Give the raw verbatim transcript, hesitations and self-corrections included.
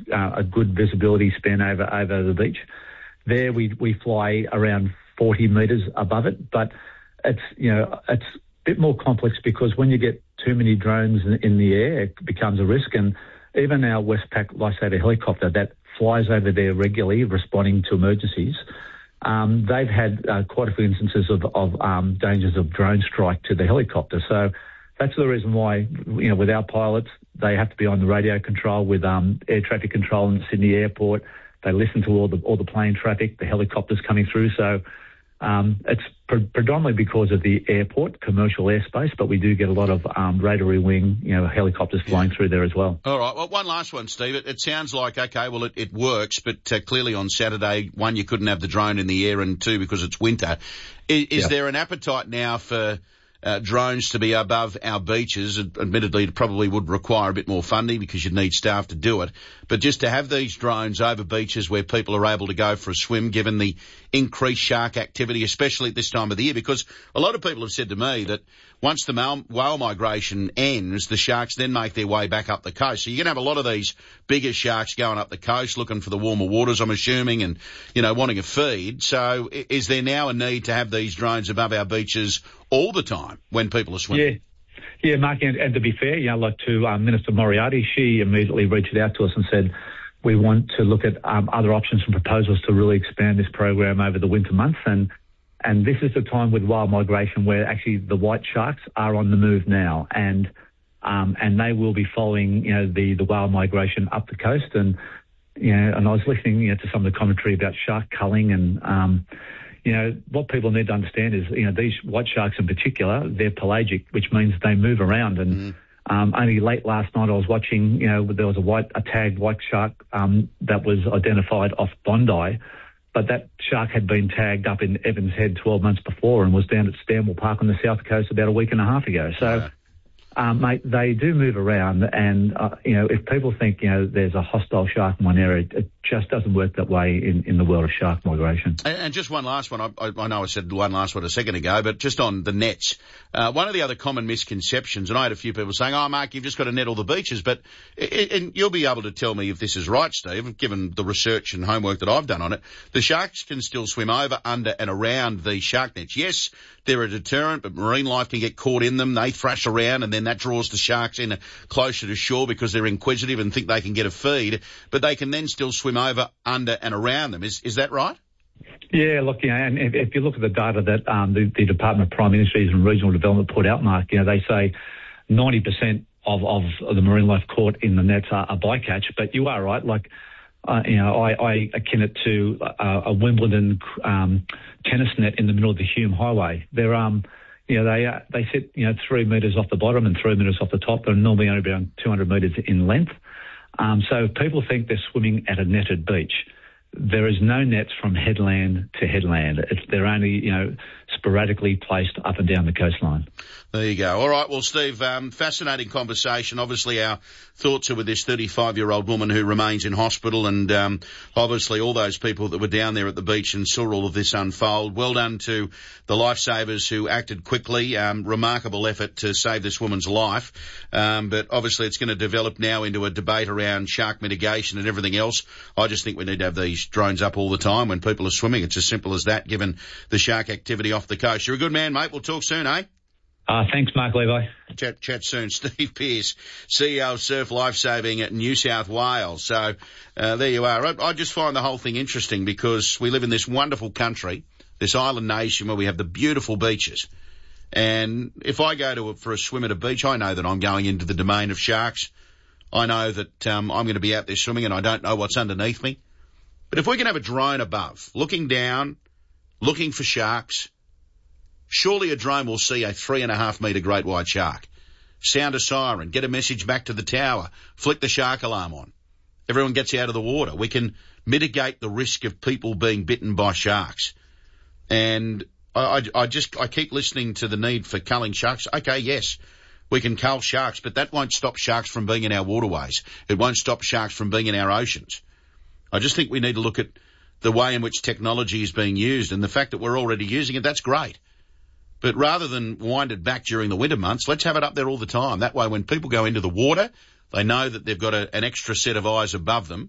uh, a good visibility span over, over the beach. There we, we fly around forty metres above it, but it's, you know, it's a bit more complex because when you get too many drones in, in the air, it becomes a risk. And even our Westpac Lifesaver helicopter that flies over there regularly responding to emergencies, um, they've had uh, quite a few instances of, of um, dangers of drone strike to the helicopter. So that's the reason why, you know, with our pilots, they have to be on the radio control with um, air traffic control in Sydney Airport. They listen to all the all the plane traffic, the helicopters coming through. So um, it's pre- predominantly because of the airport, commercial airspace, but we do get a lot of um, rotary wing, you know, helicopters flying yeah. through there as well. All right. Well, one last one, Steve. It, it sounds like, okay, well, it, it works, but uh, clearly on Saturday, one, you couldn't have the drone in the air, and two, because it's winter. Is, is yeah. there an appetite now for Uh, drones to be above our beaches? Admittedly, it probably would require a bit more funding because you'd need staff to do it. But just to have these drones over beaches where people are able to go for a swim, given the increased shark activity, especially at this time of the year, because a lot of people have said to me that once the mal- whale migration ends, the sharks then make their way back up the coast. So you're going to have a lot of these bigger sharks going up the coast looking for the warmer waters, I'm assuming, and, you know, wanting a feed. So is there now a need to have these drones above our beaches all the time when people are swimming? Yeah, yeah, Mark, and, and to be fair, you know, like to um, Minister Moriarty, she immediately reached out to us and said, we want to look at um, other options and proposals to really expand this program over the winter months. And and this is the time with wild migration where actually the white sharks are on the move now, and um, and they will be following, you know, the, the wild migration up the coast. And, you know, and I was listening, you know, to some of the commentary about shark culling and, um, you know, what people need to understand is, you know, these white sharks in particular, they're pelagic, which means they move around. And mm. um, only late last night I was watching, you know, there was a white, a tagged white shark um, that was identified off Bondi, but that shark had been tagged up in Evans Head twelve months before and was down at Stanwell Park on the south coast about a week and a half ago. So, yeah. Um, mate, they do move around, and, uh, you know, if people think, you know, there's a hostile shark in one area, it just doesn't work that way in, in the world of shark migration. And, and just one last one. I, I know I said one last one a second ago, but just on the nets. Uh, one of the other common misconceptions, and I had a few people saying, oh, Mark, you've just got to net all the beaches, but it, and you'll be able to tell me if this is right, Steve, given the research and homework that I've done on it. The sharks can still swim over, under and around the shark nets. Yes, they're a deterrent, but marine life can get caught in them. They thrash around, and then that draws the sharks in closer to shore because they're inquisitive and think they can get a feed, but they can then still swim over, under and around them. Is is that right? Yeah, look, you know, and if, if you look at the data that um, the, the Department of Prime Industries and Regional Development put out, Mark, you know, they say ninety percent of, of the marine life caught in the nets are, are bycatch, but you are right, like, Uh, you know, I, I akin it to uh, a Wimbledon um, tennis net in the middle of the Hume Highway. They're, um, you know, they uh, they sit, you know, three metres off the bottom and three metres off the top. They're normally only around two hundred metres in length. Um, so people think they're swimming at a netted beach. There is no nets from headland to headland. It's, they're only, you know, sporadically placed up and down the coastline. There you go. All right. Well, Steve, um, fascinating conversation. Obviously, our thoughts are with this thirty-five-year-old woman who remains in hospital, and um, obviously all those people that were down there at the beach and saw all of this unfold. Well done to the lifesavers who acted quickly. Um, remarkable effort to save this woman's life. Um, but obviously it's going to develop now into a debate around shark mitigation and everything else. I just think we need to have these drones up all the time when people are swimming. It's as simple as that, given the shark activity off the coast. You're a good man, mate. We'll talk soon, eh? Uh, thanks, Mark Levi. Chat, chat soon. Steve Pearce, C E O of Surf Lifesaving at New South Wales. So uh, there you are. I, I just find the whole thing interesting because we live in this wonderful country, this island nation where we have the beautiful beaches. And if I go to a, for a swim at a beach, I know that I'm going into the domain of sharks. I know that um, I'm going to be out there swimming and I don't know what's underneath me. But if we can have a drone above, looking down, looking for sharks, surely a drone will see a three and a half metre great white shark. Sound a siren, get a message back to the tower, flick the shark alarm on. Everyone gets out of the water. We can mitigate the risk of people being bitten by sharks. And I, I, I just, I keep listening to the need for culling sharks. Okay, yes, we can cull sharks, but that won't stop sharks from being in our waterways. It won't stop sharks from being in our oceans. I just think we need to look at the way in which technology is being used, and the fact that we're already using it, that's great. But rather than wind it back during the winter months, let's have it up there all the time. That way when people go into the water, they know that they've got a, an extra set of eyes above them